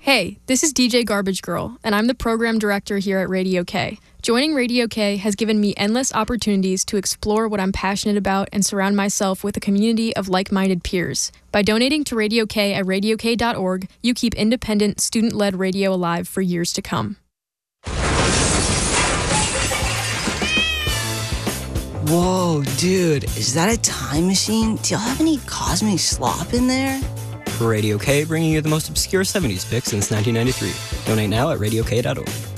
Hey, this is DJ Garbage Girl, and I'm the program director here at Radio K. Joining Radio K has given me endless opportunities to explore what I'm passionate about and surround myself with a community of like-minded peers. By donating to Radio K at radiok.org, you keep independent, student-led radio alive for years to come. Whoa, dude, is that a time machine? Do y'all have any cosmic slop in there? Radio K, bringing you the most obscure 70s picks since 1993. Donate now at radiok.org.